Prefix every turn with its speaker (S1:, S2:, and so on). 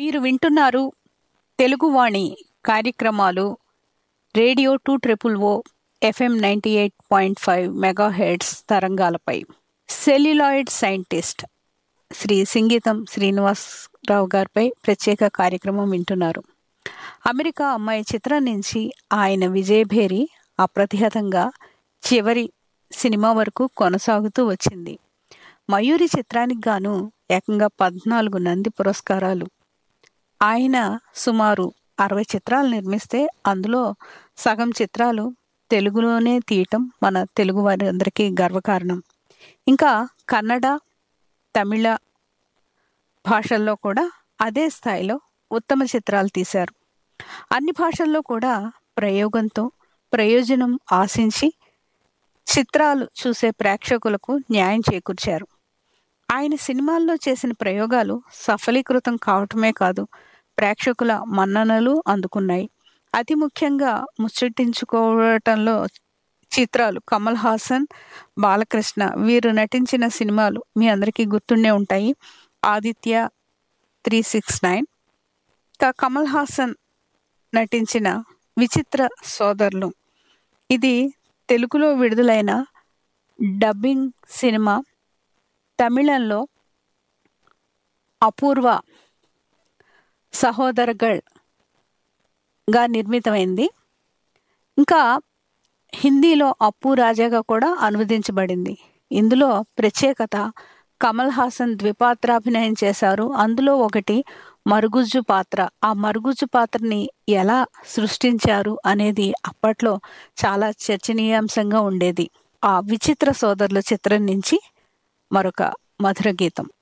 S1: మీరు వింటున్నారు తెలుగువాణి కార్యక్రమాలు రేడియో 2 FM 98.5 మెగాహెర్ట్జ్ తరంగాలపై. సెల్యులాయిడ్ సైంటిస్ట్ శ్రీ సింగీతం శ్రీనివాసరావు గారిపై ప్రత్యేక కార్యక్రమం వింటున్నారు. అమెరికా అమ్మాయి చిత్రం నుంచి ఆయన విజయభేరి అప్రతిహతంగా చివరి సినిమా వరకు కొనసాగుతూ వచ్చింది. మయూరి చిత్రానికి గాను ఏకంగా 14 నంది పురస్కారాలు. ఆయన సుమారు 60 చిత్రాలు నిర్మిస్తే అందులో సగం చిత్రాలు తెలుగులోనే తీయటం మన తెలుగు వారందరికీ గర్వకారణం. ఇంకా కన్నడ, తమిళ భాషల్లో కూడా అదే స్థాయిలో ఉత్తమ చిత్రాలు తీశారు. అన్ని భాషల్లో కూడా ప్రయోగంతో ప్రయోజనం ఆశించి చిత్రాలు చూసే ప్రేక్షకులకు న్యాయం చేకూర్చారు. ఆయన సినిమాల్లో చేసిన ప్రయోగాలు సఫలీకృతం కావటమే కాదు, ప్రేక్షకుల మన్ననలు అందుకున్నాయి. అతి ముఖ్యంగా ముచ్చటించుకోవటంలో చిత్రాలు కమల్ హాసన్, బాలకృష్ణ వీరు నటించిన సినిమాలు మీ అందరికీ గుర్తుండే ఉంటాయి. ఆదిత్య, 369, కమల్ హాసన్ నటించిన విచిత్ర సోదరులు, ఇది తెలుగులో విడుదలైన డబ్బింగ్ సినిమా. తమిళంలో అపూర్వ సహోదరగల్గా నిర్మితమైంది. ఇంకా హిందీలో అప్పు రాజాగా కూడా అనువదించబడింది. ఇందులో ప్రత్యేకత కమల్ హాసన్ ద్విపాత్రాభినయం చేశారు. అందులో ఒకటి మరుగుజ్జు పాత్ర. ఆ మరుగుజ్జు పాత్రని ఎలా సృష్టించారు అనేది అప్పట్లో చాలా చర్చనీయాంశంగా ఉండేది. ఆ విచిత్ర సోదరుల చిత్రం నుంచి మరొక మధుర గీతం.